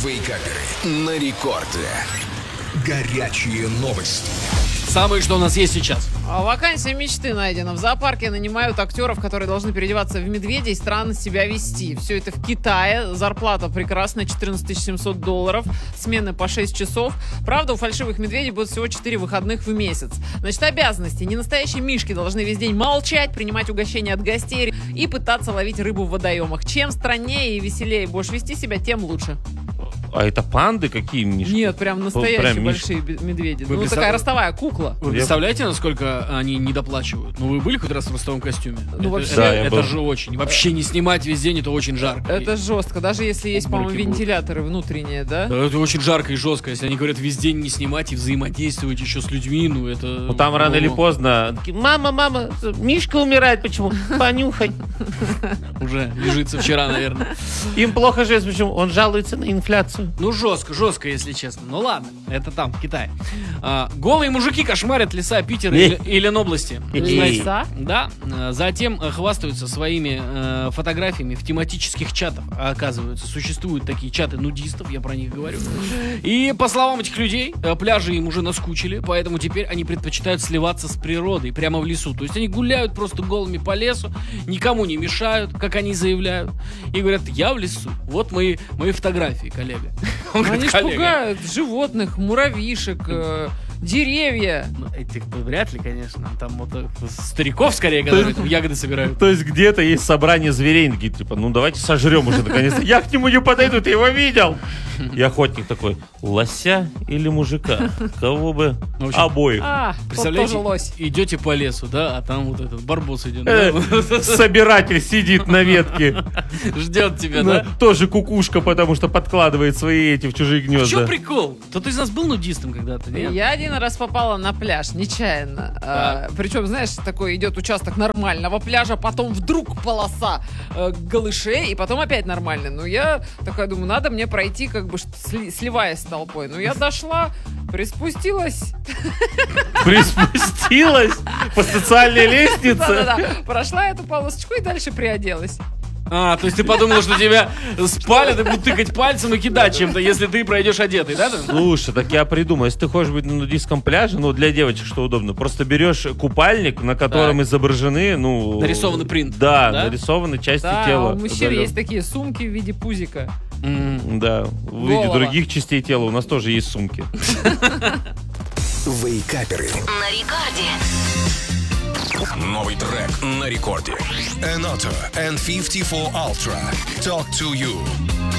Вейкаперы на рекорде. Горячие новости. Самое, что у нас есть сейчас. Вакансия мечты найдена. В зоопарке нанимают актеров, которые должны переодеваться в медведей и странно себя вести. Все это в Китае. Зарплата прекрасная, $14 700. Смены по 6 часов. Правда, у фальшивых медведей будет всего 4 выходных в месяц. Значит, обязанности. Ненастоящие мишки должны весь день молчать, принимать угощения от гостей и пытаться ловить рыбу в водоемах. Чем страннее и веселее будешь вести себя, тем лучше. А это панды какие, мишки? Нет, прям настоящие Прям большие медведи. Вы Такая ростовая кукла. Вы представляете, насколько они недоплачивают? Ну, вы были хоть раз в ростовом костюме? Ну, вообще... Да, это же очень. Вообще не снимать весь день, это очень жарко. Это жестко. Даже если есть, по-моему, вентиляторы внутренние, да? Да, это очень жарко и жестко. Если они говорят весь день не снимать и взаимодействовать еще с людьми, ну это... Ну там рано или поздно. Мама, Мишка умирает, почему? Понюхай. Уже лежит со вчера, наверное. Им плохо живется, почему? Он жалуется на инфляцию. Ну, жестко, если честно. Ну ладно, это там, в Китае. Голые мужики кошмарят леса Питера и Ленобласти. Леса? Да. Затем хвастаются своими фотографиями в тематических чатах. А оказывается, существуют такие чаты нудистов, я про них говорю. И по словам этих людей, пляжи им уже наскучили, поэтому теперь они предпочитают сливаться с природой прямо в лесу. То есть они гуляют просто голыми по лесу, никому не мешают, как они заявляют. И говорят, я в лесу. Вот мои фотографии, коллега. Они ж пугают животных, муравьишек, деревья. Ну, этих вряд ли, конечно. Там вот стариков скорее, которые ягоды собирают. То есть где-то есть собрание зверей, такие, типа, ну давайте сожрем уже наконец-то. Я к нему не подойду, ты его видел? И охотник такой, лося или мужика? Кого бы? В общем, обоих. Представляете, тоже лось. идете по лесу, да, а там вот этот барбос идет. Собиратель сидит на ветке. Ждет тебя, да? Тоже кукушка, потому что подкладывает свои эти в чужие В чем гнезда. прикол? Кто-то из нас был нудистом когда-то, нет? Я один раз попала на пляж, нечаянно. Причем, знаешь, такой идет участок нормального пляжа, потом вдруг полоса голышей, и потом опять нормально. Ну, я такая думаю, надо мне пройти, как бы сливаясь с толпой. Ну, я дошла, приспустилась. Приспустилась по социальной лестнице. Да-да-да. Прошла эту полосочку и дальше приоделась. То есть ты подумала, что тебя спалят и будут тыкать пальцем и кидать чем-то, если ты пройдешь одетый, да? Слушай, так я придумал, если ты хочешь быть на нудистском пляже, ну, для девочек что удобно, просто берешь купальник, на котором изображены, ну... Нарисованный принт. Да, нарисованы части Да, тела. у мужчин есть такие сумки в виде пузика. Да, в виде других частей тела у нас тоже есть сумки. Вейкаперы На рекорде. Новый трек на рекорде. Enoto and 54 Ultra. Talk to you.